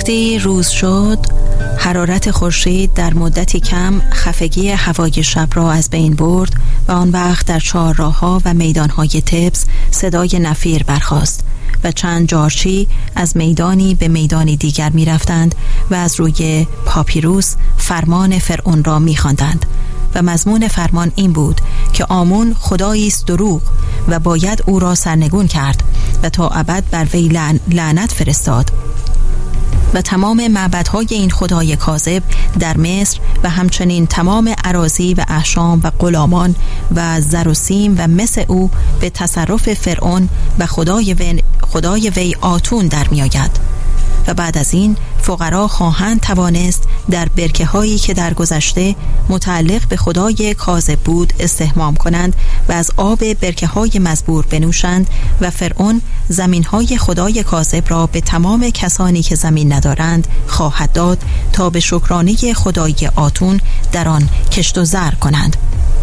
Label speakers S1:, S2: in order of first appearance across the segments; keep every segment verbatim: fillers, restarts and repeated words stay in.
S1: وقتی روز شد، حرارت خورشید در مدتی کم خفگی هوای شب را از بین برد و آن وقت در چهارراه‌ها و میدان‌های طبس صدای نفیر برخاست و چند جارچی از میدانی به میدانی دیگر می رفتند و از روی پاپیروس فرمان فرعون را می خواندند و مضمون فرمان این بود که آمون خدایی است دروغ و باید او را سرنگون کرد و تا ابد بر وی لعن لعنت فرستاد و تمام معبدهای این خدای کاذب در مصر و همچنین تمام اراضی و احشام و غلامان و زر و سیم و مس او به تصرف فرعون و خدای وی, خدای وی آتون در می آید. و بعد از این فقرا خواهند توانست در برکه هایی که در گذشته متعلق به خدای کاذب بود استحمام کنند و از آب برکه های مزبور بنوشند و فرعون زمین های خدای کاذب را به تمام کسانی که زمین ندارند خواهد داد تا به شکرانه خدای آتون در آن کشت و زرع کنند.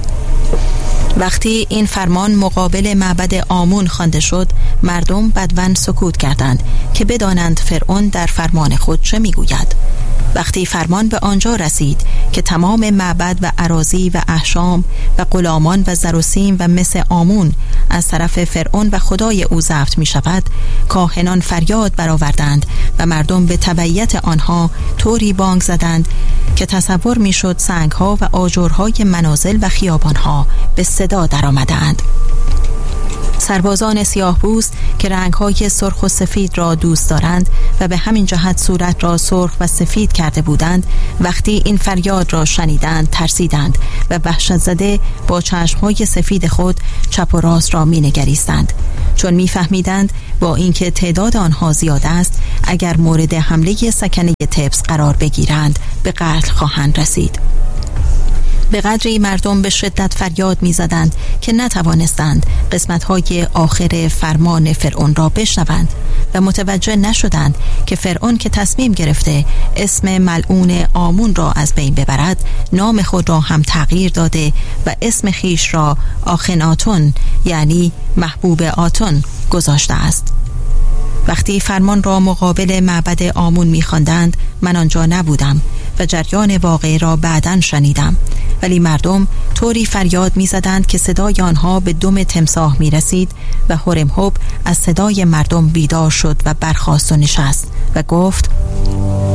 S1: وقتی این فرمان مقابل معبد آمون خوانده شد، مردم بدون سکوت کردند که بدانند فرعون در فرمان خود چه میگوید. وقتی فرمان به آنجا رسید که تمام معبد و اراضی و احشام و غلامان و زر و سیم و مس آمون از طرف فرعون و خدای او ضبط می شود، کاهنان فریاد برآوردند و مردم به تبعیت آنها طوری بانگ زدند که تصور می شد سنگها و آجرهای منازل و خیابانها به صدا در آمدند. سربازان سیاه پوست که رنگ‌های سرخ و سفید را دوست دارند و به همین جهت صورت را سرخ و سفید کرده بودند، وقتی این فریاد را شنیدند ترسیدند و وحشت زده با چشم‌های سفید خود چپ و راست را می‌نگریستند، چون می‌فهمیدند با اینکه تعداد آنها زیاد است، اگر مورد حمله سکنه طبس قرار بگیرند به قتل خواهند رسید. به قدری مردم به شدت فریاد می زدند که نتوانستند قسمت‌های آخر فرمان فرعون را بشنوند و متوجه نشدند که فرعون که تصمیم گرفته اسم ملعون آمون را از بین ببرد، نام خود را هم تغییر داده و اسم خیش را آخناتون یعنی محبوب آتون گذاشته است. وقتی فرمان را مقابل معبد آمون می خواندند، من آنجا نبودم و جریان واقعی را بعداً شنیدم، ولی مردم طوری فریاد می زدند که صدای آنها به دم تمساح می رسید و هورم‌هوب از صدای مردم بیدار شد و برخاست و نشست و گفت: